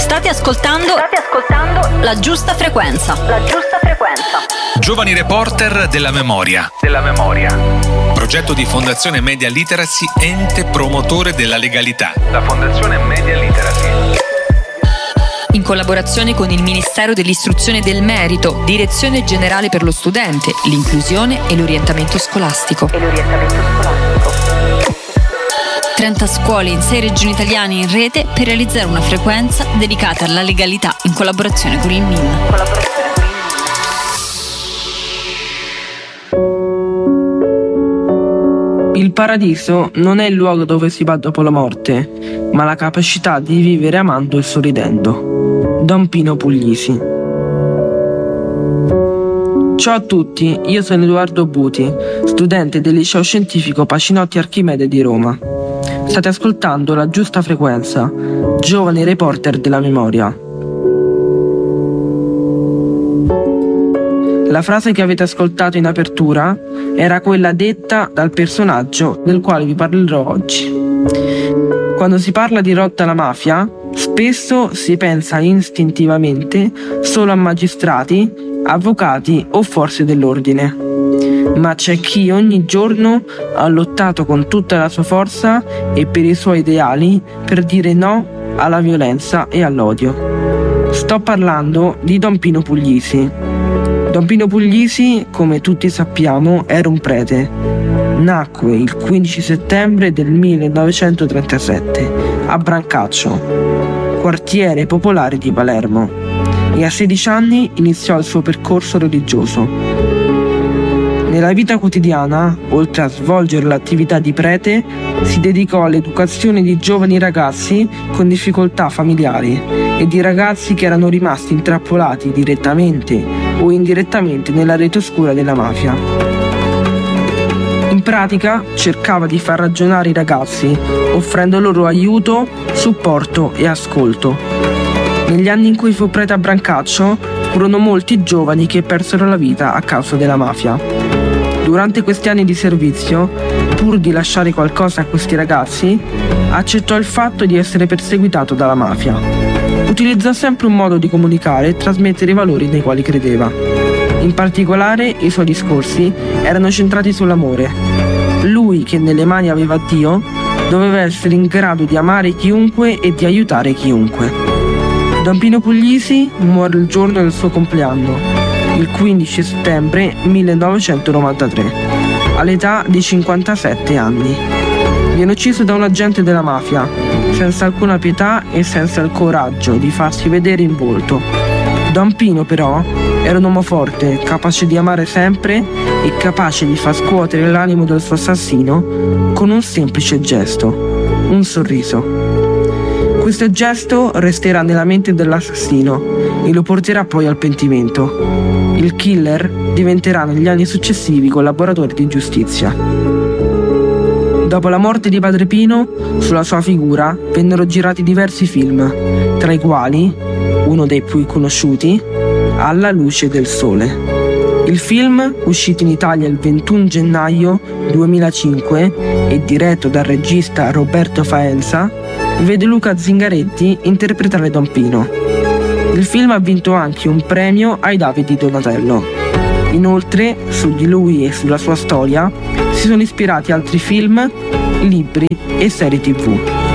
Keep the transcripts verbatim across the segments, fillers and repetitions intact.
State ascoltando, State ascoltando La Giusta Frequenza. La Giusta Frequenza. Giovani reporter della memoria. Della memoria. Progetto di Fondazione Media Literacy, ente promotore della legalità. La Fondazione Media Literacy. In collaborazione con il Ministero dell'Istruzione e del Merito, Direzione Generale per lo Studente, l'Inclusione e l'Orientamento Scolastico. E l'orientamento scolastico. trenta scuole in sei regioni italiane in rete per realizzare una frequenza dedicata alla legalità in collaborazione con il M I N. Il paradiso non è il luogo dove si va dopo la morte, ma la capacità di vivere amando e sorridendo. Don Pino Puglisi. Ciao a tutti, io sono Edoardo Buti, studente del liceo scientifico Pacinotti Archimede di Roma. State ascoltando La Giusta Frequenza, giovani reporter della memoria. La frase che avete ascoltato in apertura era quella detta dal personaggio del quale vi parlerò oggi. Quando si parla di lotta alla mafia, spesso si pensa istintivamente solo a magistrati, avvocati o forze dell'ordine. Ma c'è chi ogni giorno ha lottato con tutta la sua forza e per i suoi ideali per dire no alla violenza e all'odio. Sto parlando di Don Pino Puglisi. Don Pino Puglisi, come tutti sappiamo, era un prete. Nacque il quindici settembre del millenovecentotrentasette a Brancaccio, quartiere popolare di Palermo, e a sedici anni iniziò il suo percorso religioso. Nella vita quotidiana, oltre a svolgere l'attività di prete, si dedicò all'educazione di giovani ragazzi con difficoltà familiari e di ragazzi che erano rimasti intrappolati direttamente o indirettamente nella rete oscura della mafia. In pratica cercava di far ragionare i ragazzi, offrendo loro aiuto, supporto e ascolto. Negli anni in cui fu prete a Brancaccio, furono molti giovani che persero la vita a causa della mafia. Durante questi anni di servizio, pur di lasciare qualcosa a questi ragazzi, accettò il fatto di essere perseguitato dalla mafia. Utilizzò sempre un modo di comunicare e trasmettere i valori nei quali credeva. In particolare, i suoi discorsi erano centrati sull'amore. Lui, che nelle mani aveva Dio, doveva essere in grado di amare chiunque e di aiutare chiunque. Don Pino Puglisi muore il giorno del suo compleanno, il quindici settembre millenovecentonovantatré, all'età di cinquantasette anni. Viene ucciso da un agente della mafia, senza alcuna pietà e senza il coraggio di farsi vedere in volto. Don Pino, però, era un uomo forte, capace di amare sempre e capace di far scuotere l'animo del suo assassino con un semplice gesto, un sorriso. Questo gesto resterà nella mente dell'assassino e lo porterà poi al pentimento. Il killer diventerà negli anni successivi collaboratore di giustizia. Dopo la morte di Padre Pino, sulla sua figura vennero girati diversi film, tra i quali, uno dei più conosciuti, Alla luce del sole. Il film, uscito in Italia il ventuno gennaio duemilacinque e diretto dal regista Roberto Faenza, vede Luca Zingaretti interpretare Don Pino. Il film ha vinto anche un premio ai David di Donatello. Inoltre, su di lui e sulla sua storia si sono ispirati altri film, libri e serie tivù.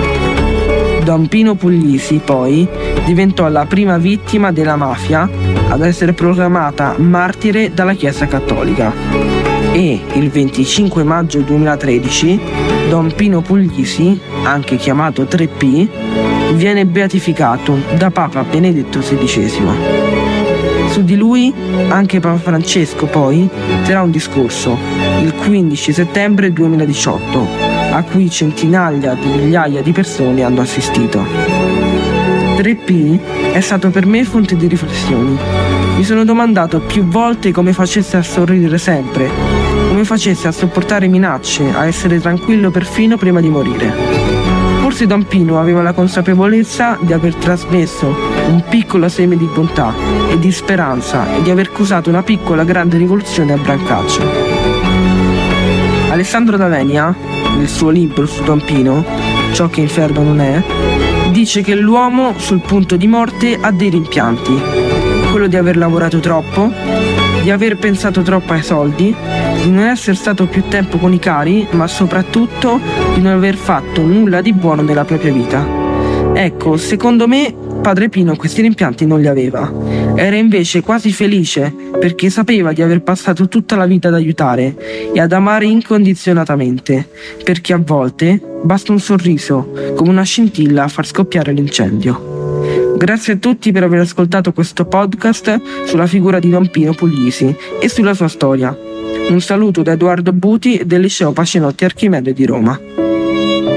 Don Pino Puglisi, poi, diventò la prima vittima della mafia ad essere proclamata martire dalla Chiesa Cattolica. E il venticinque maggio duemilatredici Don Pino Puglisi, anche chiamato tre P, viene beatificato da Papa Benedetto sedicesimo. Su di lui anche Papa Francesco poi terrà un discorso il quindici settembre duemiladiciotto, a cui centinaia di migliaia di persone hanno assistito. tre P è stato per me fonte di riflessioni. Mi sono domandato più volte come facesse a sorridere sempre, come facesse a sopportare minacce, a essere tranquillo perfino prima di morire. Forse Don Pino aveva la consapevolezza di aver trasmesso un piccolo seme di bontà e di speranza e di aver causato una piccola grande rivoluzione a Brancaccio. Alessandro D'Avenia, nel suo libro su Don Pino, Ciò che inferno non è, dice che l'uomo sul punto di morte ha dei rimpianti: quello di aver lavorato troppo, di aver pensato troppo ai soldi, di non essere stato più tempo con i cari, ma soprattutto di non aver fatto nulla di buono nella propria vita. Ecco, secondo me Padre Pino questi rimpianti non li aveva. Era invece quasi felice perché sapeva di aver passato tutta la vita ad aiutare e ad amare incondizionatamente, perché a volte basta un sorriso, come una scintilla, a far scoppiare l'incendio. Grazie a tutti per aver ascoltato questo podcast sulla figura di Don Pino Puglisi e sulla sua storia. Un saluto da Edoardo Buti del Liceo Pacinotti Archimede di Roma.